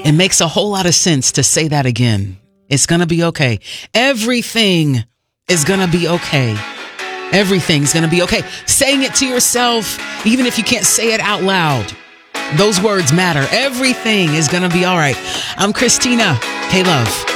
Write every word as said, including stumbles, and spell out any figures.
It makes a whole lot of sense to say that again. It's going to be okay. Everything is going to be okay. Everything's going to be okay. Saying it to yourself, even if you can't say it out loud, those words matter. Everything is going to be all right. I'm Christina. Hey, love.